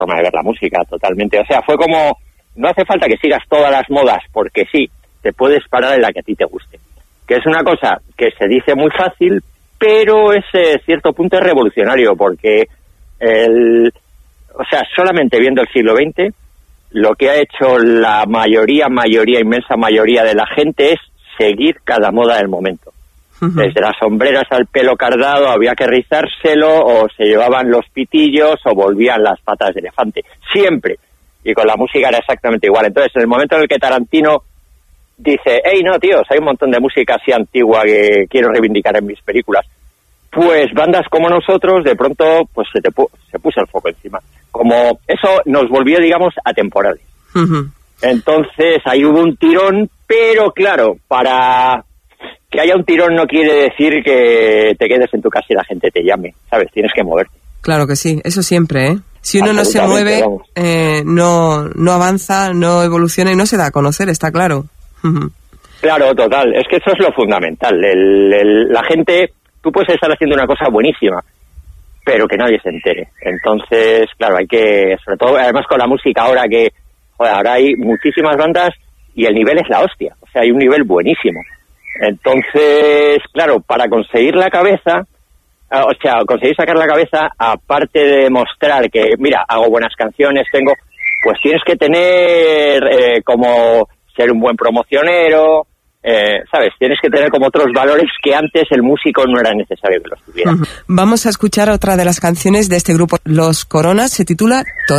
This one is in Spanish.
forma de ver la música, totalmente. O sea, fue como, no hace falta que sigas todas las modas, porque sí, te puedes parar en la que a ti te guste. Que es una cosa que se dice muy fácil, pero ese cierto punto es revolucionario, porque solamente viendo el siglo XX, lo que ha hecho la inmensa mayoría de la gente es seguir cada moda del momento. Desde las sombreras al pelo cardado había que rizárselo, o se llevaban los pitillos, o volvían las patas de elefante. Siempre. Y con la música era exactamente igual. Entonces, en el momento en el que Tarantino dice, hey, no, tíos, hay un montón de música así antigua que quiero reivindicar en mis películas, pues bandas como nosotros, de pronto, pues se puso el foco encima. Como eso nos volvió, digamos, atemporales. Entonces, ahí hubo un tirón, pero claro, para que haya un tirón no quiere decir que te quedes en tu casa y la gente te llame, ¿sabes? Tienes que moverte. Claro que sí, eso siempre, ¿eh? Si uno no se mueve, no avanza, no evoluciona y no se da a conocer, está claro. Claro, total. Es que eso es lo fundamental. La gente, tú puedes estar haciendo una cosa buenísima, pero que nadie se entere. Entonces, claro, hay que, sobre todo, además con la música ahora que, joder, ahora hay muchísimas bandas y el nivel es la hostia. O sea, hay un nivel buenísimo. Entonces, claro, para conseguir la cabeza, conseguir sacar la cabeza, aparte de mostrar que, mira, hago buenas canciones, pues tienes que tener como ser un buen promocionero, ¿sabes? Tienes que tener como otros valores que antes el músico no era necesario que los tuviera. Vamos a escuchar otra de las canciones de este grupo, Los Coronas, se titula